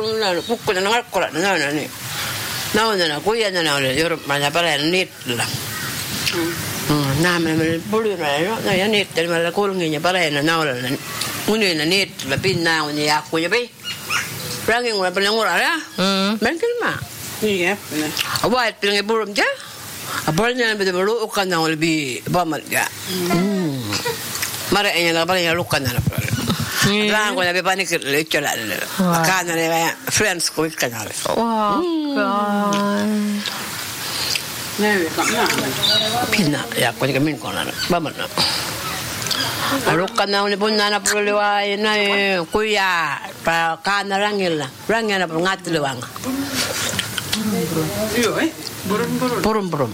나는 국군에 나갈 거라 나는 나오잖아 고이하냐 나오래 여름 만나 빨아야 닛라 나면 부르나요 나 연이 때문에 고르기냐 빨아야 나오라는 오늘은 닛라 빛나오니 약고냐 배 랑인 거라 빨리 오라라 맨들마 이게 와 이때 부름자 아버지는 베데 별로 옷간 나올 비 밤을가 말에 애나 빨리 로간 나라 랑 거냐 베바니 그 레처라를 가나래 프렌스 거 있잖아 와 네 감나 빛나 약고니까 민 거나는 밤을나 로간 나오니 본나나 불려와 이나에 고야 바 가나랑일라 랑이나 불가들 왕 이거 Burum.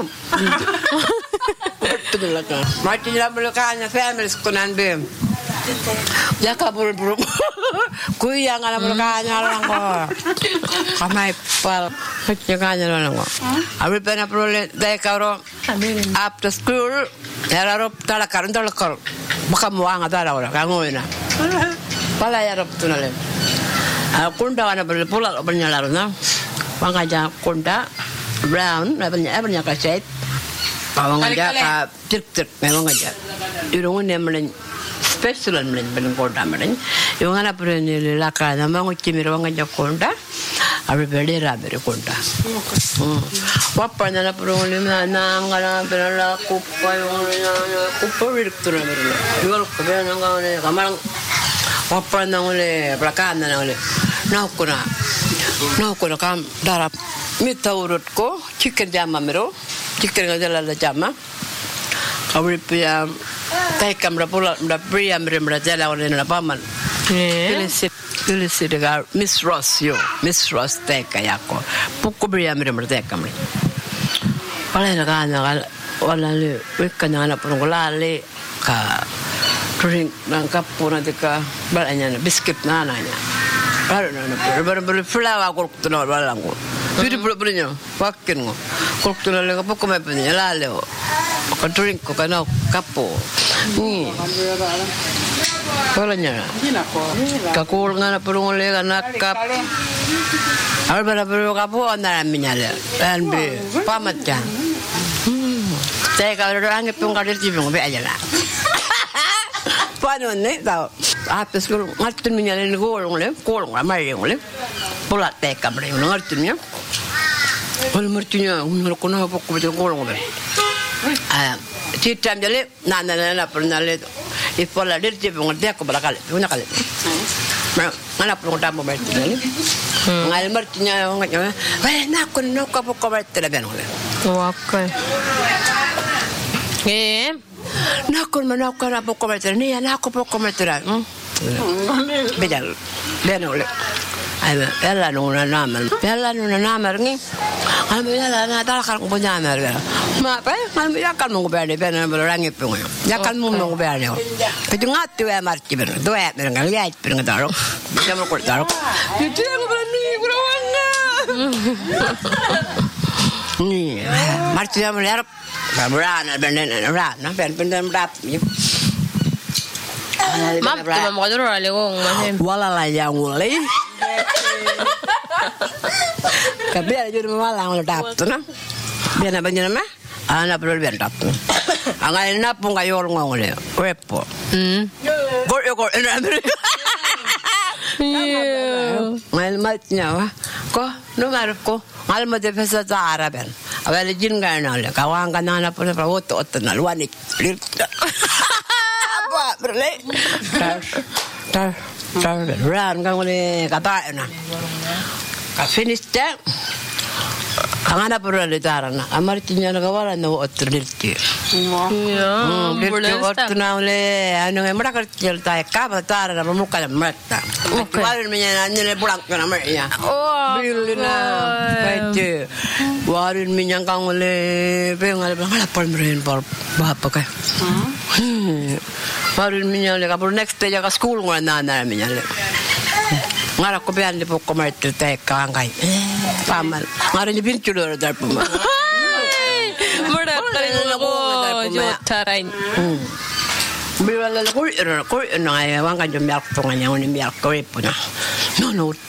Betul lah kan. Mati dalam belakangnya family sekunan bem. Jaka burum. Kui yang ada belakangnya orang kok. Kamai pal. Jakanya orang kok. Abis pernah perlu deh kau after school. Yararop talakar. Bakal muang ada orang. Kamu ina. Pala yarop tu nalem. Kunda wana perlu pulang bernyalaran na. Wangaja kunda. Brown, banyak kaset. Awang aja ka cek memang aja. Irungun yang melen special melen konda melen. Yung ana perni laka nama ngucimir awang aja konda. Abe beli rabe konda. Wapa nana perlu na ngana berala kupa yung kupa direktur melen. Jual kupa nanga ne kamarang wapa nanga le belakang nanga le. Nakuna kam darap. Mita urutku, chicken jama mero, chicken ngajala jama. Kau pia, tay kamera pula, pria mera jala orang na paman. Pilih dengan Miss Ross tay kayako. Pukul pria mera tay kamera. Paling nak walale, wekan anak perungulale, ka drink nangkap pun nanti ka balanya biscuit nananya. Baru flower aku tu nak balangku. Biri punya, pakai ngo. Kalau tu nak lega pokok macam ni, lalu, kau drink kau kena kapo. Ni, kalau ni, kau ngana perlu lega nak kap. Albar perlu kapo, anda ramai le, dan be, pamat jang. Saya kalau orang itu pun kalau cipung be aja lah. Panon ni tahu. Apa sekarang ngerti minyalnya ni kolong ramai le. Pola teka mereka ngerti ni. Kalau mertunya, orang kena pokok betul kolong deh. Cita jadi, nana pernah lihat. Ipola dia cipung dia aku berkali, punya kali. Mana pun tamu mertunya. Ngal mertunya orang kata, nak pokok betul lebih nolak. Okay. Nak pokok betul ni, nak pokok betul. Bedal, nolak. Bella nuna namar ni. Kalau bella na talakar ko punya namar. Ma pa, kalau bella kan mo bella bella berang itu. Ya kan mo bella. Kau ngat tu marci ber. Dua ber lihat ber ngadaro. Bisa mo kortaro. Itu yang berani kurawanga. Ni, marci yang melihat. Berana ben rap. Mam, tu mau kau orang lego macam. Walala yang mulai. Kabel jadi malang ledak tu na. Biar apa jenis mah? Anak perlu biar ledak tu. Angai napung kayu orang ngoleh. Repo. Kor enak. Ngal matnya wah. Ko nomor ko. Ngal mat defesa Arab kan. Awal jin kan noleh. Kawan kan anak perlu rawat otot nalwanik. Apa berle? Tar. Ran kan oleh kata na. Finish dah. Angana perlu ledaran. Amartinya nak kawalan no otrilti. Boleh otu na oleh anu yang mereka kerja tay kapa tar na pemuka mereka. Kawalan minyak ni le pulang ke nama ya. Bilina. Baik. Warin minyak kang oleh pengal apa meren par bapa kah. Warin minyak le kapur next day jaga school ngana na minyak le. Ngara ko bian di pokok mereka tay kangkai. Pamal. Ngara ni pintu dulu dar puma. Mudah kali aku jotarain. Bila lalu kau naya wang kan jom biar tonganya oni biar kau puna. No